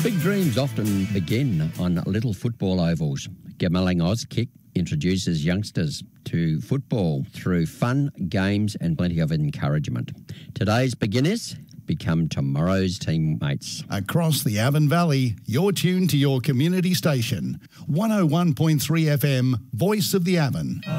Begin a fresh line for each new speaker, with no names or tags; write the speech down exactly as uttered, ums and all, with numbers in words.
Big dreams often begin on little football ovals. Gamelling Auskick introduces youngsters to football through fun, games and plenty of encouragement. Today's beginners become tomorrow's teammates.
Across the Avon Valley, you're tuned to your community station. one oh one point three F M, Voice of the Avon.